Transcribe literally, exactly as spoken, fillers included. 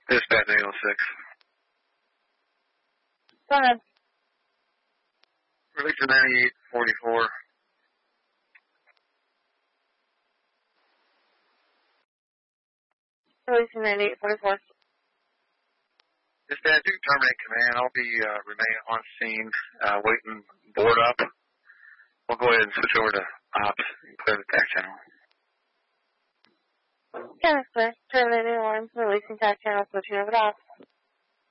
Dispatch eight oh six. Go ahead. Release to ninety-eight forty-four. Release to ninety-eight forty-four. Dispatch, you can terminate command. I'll be uh, remaining on scene, uh, waiting board up. We'll go ahead and switch over to ops and clear the tack channel. Yeah, that's clear. Terminating alarms, releasing tack channel, switching over to ops.